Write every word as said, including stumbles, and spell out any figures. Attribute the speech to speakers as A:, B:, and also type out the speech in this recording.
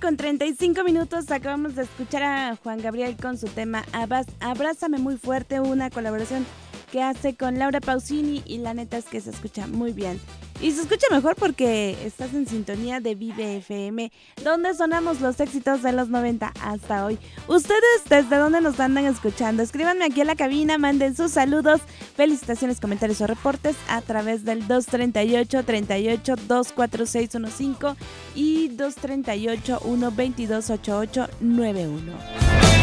A: con treinta y cinco minutos. Acabamos de escuchar a Juan Gabriel con su tema Abrázame muy fuerte, una colaboración que hace con Laura Pausini y la neta es que se escucha muy bien. Y se escucha mejor porque estás en sintonía de Vive F M, donde sonamos los éxitos de los noventa hasta hoy. ¿Ustedes desde dónde nos andan escuchando? Escríbanme aquí a la cabina, manden sus saludos, felicitaciones, comentarios o reportes a través del dos treinta y ocho, treinta y ocho, dos cuatro seis uno cinco y dos treinta y ocho, uno veintidós, ochenta y ocho noventa y uno.